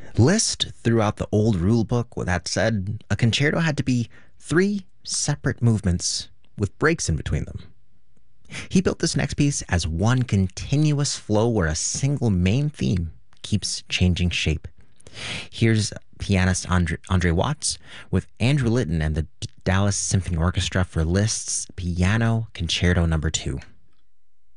Liszt threw out the old rule book. With that said, a concerto had to be three separate movements with breaks in between them. He built this next piece as one continuous flow where a single main theme keeps changing shape. Here's pianist Andre Watts with Andrew Litton and the Dallas Symphony Orchestra for Liszt's Piano Concerto No. 2.